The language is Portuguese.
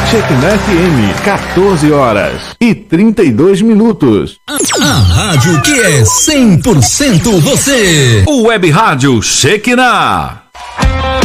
Shekinah FM, 14 horas e 32 minutos. A rádio que é 100% você. O Web Rádio Shekinah.